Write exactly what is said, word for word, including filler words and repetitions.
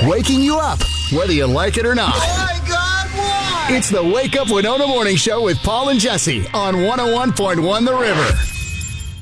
waking you up, whether you like it or not. Oh my God, what? It's the Wake Up Winona Morning Show with Paul and Jesse on one oh one point one The River.